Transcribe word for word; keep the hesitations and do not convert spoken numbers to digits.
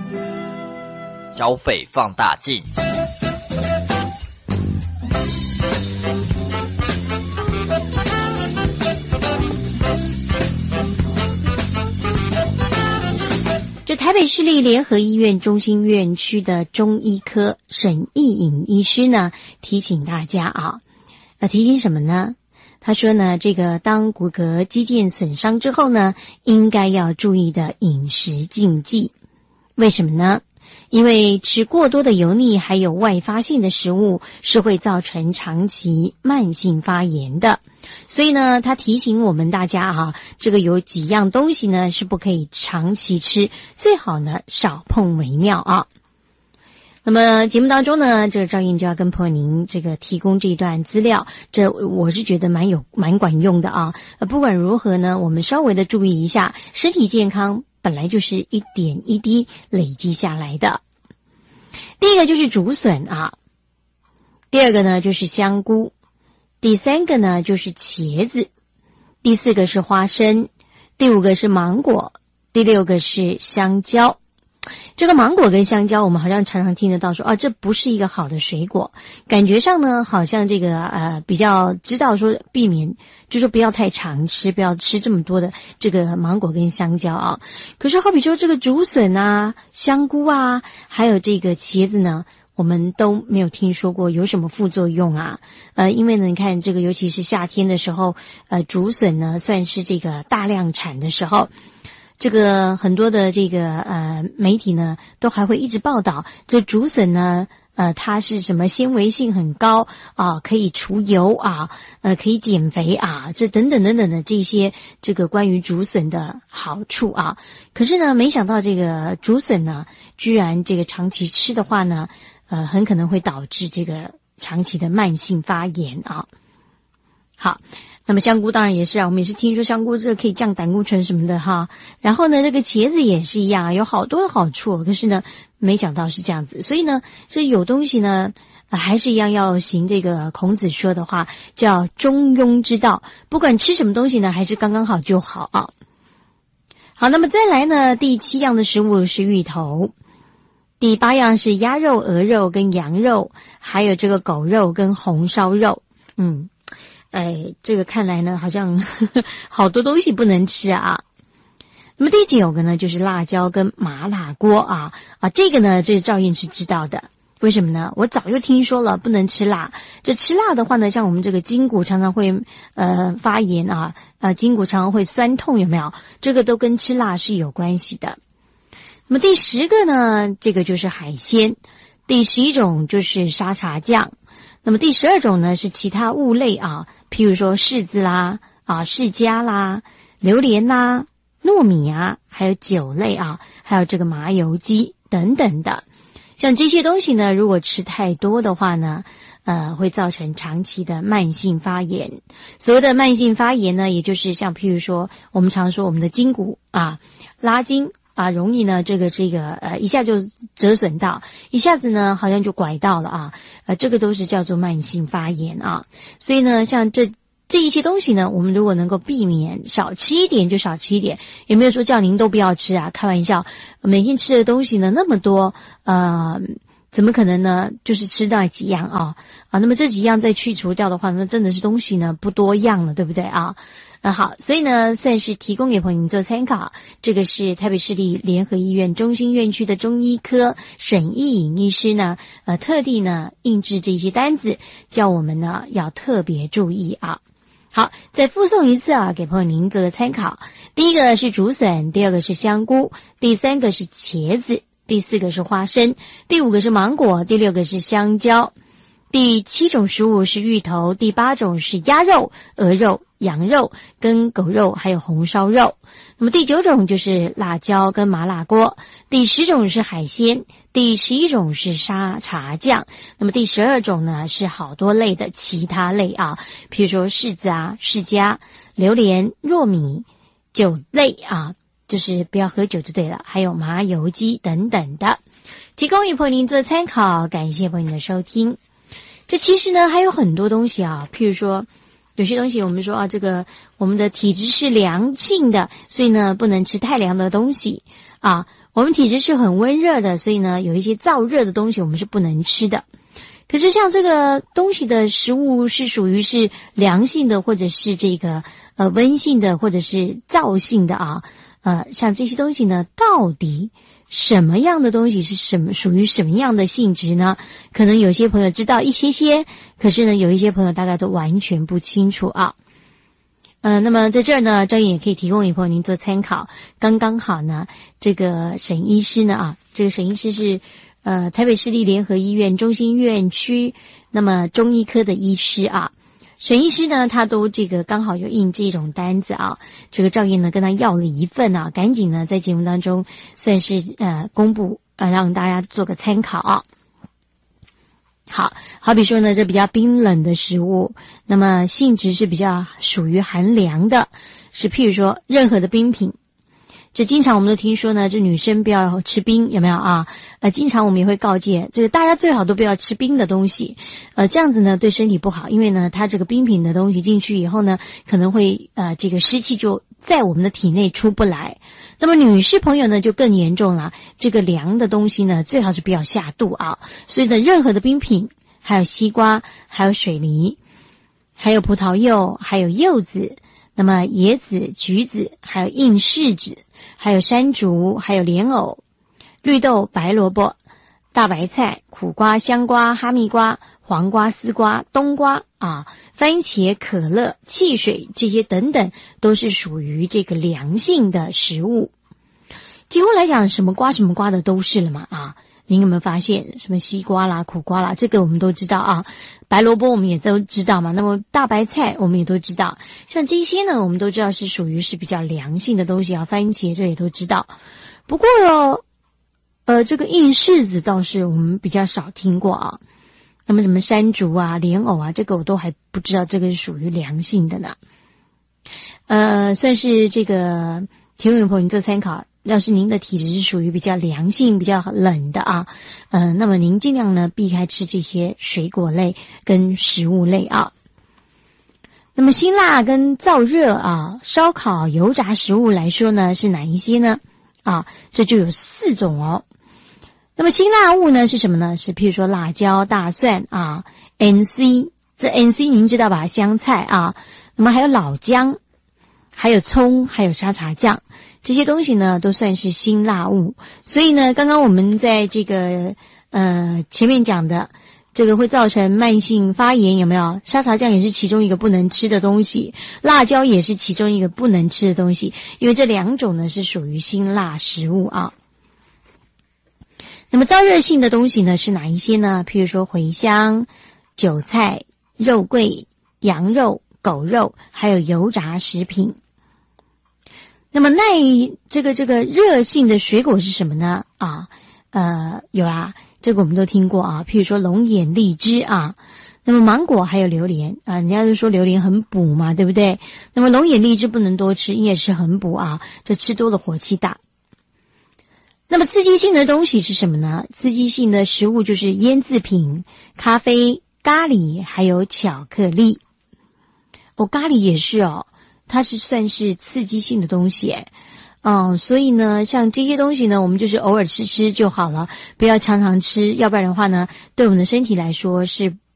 消费放大镜。 这台北市立联合医院中心院区的中医科沈义颖医师呢，提醒大家啊，呃，提醒什么呢？他说呢，这个当骨骼肌腱损伤之后呢，应该要注意的饮食禁忌。为什么呢？因为吃过多的油腻还有外发性的食物是会造成长期慢性发炎的。所以呢，他提醒我们大家啊，这个有几样东西呢是不可以长期吃，最好呢少碰为妙啊。那么节目当中呢，这个赵燕就要跟朋友您这个提供这一段资料，这我是觉得蛮有蛮管用的啊。不管如何呢，我们稍微的注意一下，身体健康本来就是一点一滴累积下来的。第一个就是竹笋啊，第二个呢就是香菇，第三个呢就是茄子，第四个是花生，第五个是芒果，第六个是香蕉。这个芒果跟香蕉我们好像常常听得到说啊，这不是一个好的水果，感觉上呢好像这个呃比较知道说避免，就说不要太常吃，不要吃这么多的这个芒果跟香蕉啊。可是好比说这个竹笋啊、香菇啊，还有这个茄子呢，我们都没有听说过有什么副作用啊。呃，因为呢，你看这个尤其是夏天的时候，呃，竹笋呢算是这个大量产的时候。这个很多的这个呃媒体呢，都还会一直报道，这竹笋呢，呃，它是什么纤维性很高啊，可以除油啊，呃，可以减肥啊，这等等等等的这些这个关于竹笋的好处啊。可是呢，没想到这个竹笋呢，居然这个长期吃的话呢，呃，很可能会导致这个长期的慢性发炎啊。好。那么香菇当然也是啊，我们也是听说香菇这可以降胆固醇什么的哈。然后呢，这个茄子也是一样，有好多的好处，可是呢，没想到是这样子。所以呢，这有东西呢，呃、还是一样要行这个孔子说的话，叫中庸之道。不管吃什么东西呢，还是刚刚好就好啊。好，那么再来呢，第七样的食物是芋头，第八样是鸭肉、鹅肉跟羊肉，还有这个狗肉跟红烧肉。嗯。哎，这个看来呢，好像呵呵好多东西不能吃啊。那么第九个呢，就是辣椒跟麻辣锅啊啊，这个呢，这赵燕是知道的。为什么呢？我早就听说了，不能吃辣。这吃辣的话呢，像我们这个筋骨常常会呃发炎啊，呃筋骨常常会酸痛，有没有？这个都跟吃辣是有关系的。那么第十个呢，这个就是海鲜。第十一种就是沙茶酱。那么第十二种呢是其他物类啊，譬如说柿子啦、啊释迦啦、榴莲啦、糯米啊，还有酒类啊，还有这个麻油鸡等等的。像这些东西呢，如果吃太多的话呢，呃，会造成长期的慢性发炎。所谓的慢性发炎呢，也就是像譬如说，我们常说我们的筋骨啊拉筋。啊，容易呢，这个这个呃，一下就折损到，一下子呢，好像就拐到了啊，呃，这个都是叫做慢性发炎啊。所以呢，像这这一些东西呢，我们如果能够避免，少吃一点就少吃一点，也没有说叫您都不要吃啊，开玩笑，每天吃的东西呢那么多，呃。怎么可能呢？就是吃到几样啊啊，那么这几样再去除掉的话，那真的是东西呢不多样了，对不对啊？啊好，所以呢算是提供给朋友们做参考。这个是台北市立联合医院中心院区的中医科沈义颖医师呢，呃特地呢印制这些单子，叫我们呢要特别注意啊。好，再附送一次啊，给朋友您做个参考。第一个是竹笋，第二个是香菇，第三个是茄子。第四个是花生，第五个是芒果，第六个是香蕉，第七种食物是芋头，第八种是鸭肉、鹅肉、羊肉跟狗肉，还有红烧肉。那么第九种就是辣椒跟麻辣锅，第十种是海鲜，第十一种是沙茶酱。那么第十二种呢是好多类的其他类啊，譬如说柿子啊、释迦、榴莲、糯米、酒类啊。就是不要喝酒就对了，还有麻油鸡等等的，提供给朋友您做参考。感谢朋友您的收听。这其实呢还有很多东西啊，譬如说有些东西我们说啊，这个我们的体质是凉性的，所以呢不能吃太凉的东西啊。 我们体质是很温热的，所以呢，有一些燥热的东西我们是不能吃的。可是像这个东西的食物是属于是凉性的，或者是这个呃温性的，或者是燥性的啊，呃，像这些东西呢，到底什么样的东西是什么属于什么样的性质呢？可能有些朋友知道一些些，可是呢，有一些朋友大概都完全不清楚啊。呃，那么在这儿呢，张颖也可以提供给朋友您做参考。刚刚好呢，这个沈医师呢啊，这个沈医师是呃台北市立联合医院中心院区那么中医科的医师啊。沈医师呢，他都这个刚好有印这种单子啊，这个赵燕呢跟他要了一份啊，赶紧呢在节目当中算是呃公布呃让大家做个参考啊。好，好比说呢，这比较冰冷的食物，那么性质是比较属于寒凉的，是譬如说任何的冰品。这经常我们都听说呢，这女生不要吃冰，有没有啊？呃，经常我们也会告诫，这个大家最好都不要吃冰的东西，呃，这样子呢对身体不好，因为呢，它这个冰品的东西进去以后呢，可能会呃这个湿气就在我们的体内出不来。那么女士朋友呢就更严重了，这个凉的东西呢最好是不要下肚啊。所以呢，任何的冰品，还有西瓜，还有水梨，还有葡萄柚，还有柚子，那么椰子、橘子，还有硬柿子，还有山竹，还有莲藕、绿豆、白萝卜、大白菜、苦瓜、香瓜、哈密瓜、黄瓜、丝瓜、冬瓜啊，番茄、可乐、汽水这些等等，都是属于这个凉性的食物。几乎来讲，什么瓜什么瓜的都是了嘛啊。您有没有发现什么西瓜啦、苦瓜啦，这个我们都知道啊。白萝卜我们也都知道嘛，那么大白菜我们也都知道。像这些呢，我们都知道是属于是比较凉性的东西啊。番茄这也都知道。不过哦，呃，这个硬柿子倒是我们比较少听过啊。那么什么山竹啊、莲藕啊，这个我都还不知道这个是属于凉性的呢。呃，算是这个提供给朋友做参考。要是您的体质是属于比较凉性、比较冷的啊，呃，那么您尽量呢避开吃这些水果类跟食物类啊。那么辛辣跟燥热啊，烧烤、油炸食物来说呢，是哪一些呢？啊，这就有四种哦。那么辛辣物呢是什么呢？是譬如说辣椒、大蒜啊 ，N C， 这 N C 您知道吧？香菜啊，那么还有老姜，还有葱，还有沙茶酱。这些东西呢都算是辛辣物，所以呢，刚刚我们在这个呃前面讲的这个会造成慢性发炎，有没有？沙茶酱也是其中一个不能吃的东西，辣椒也是其中一个不能吃的东西，因为这两种呢是属于辛辣食物啊。那么燥热性的东西呢是哪一些呢？譬如说茴香、韭菜、肉桂、羊肉、狗肉，还有油炸食品。那么耐这个这个热性的水果是什么呢？啊，呃，有啊，这个我们都听过啊，譬如说龙眼、荔枝啊，那么芒果还有榴莲啊，人家就说榴莲很补嘛，对不对？那么龙眼、荔枝不能多吃，也是很补啊，这吃多了火气大。那么刺激性的东西是什么呢？刺激性的食物就是腌制品、咖啡、咖喱还有巧克力。哦，咖喱也是哦。它是算是刺激性的东西，嗯，所以呢，像这些东西呢，我们就是偶尔吃吃就好了，不要常常吃，要不然的话呢，对我们的身体来说是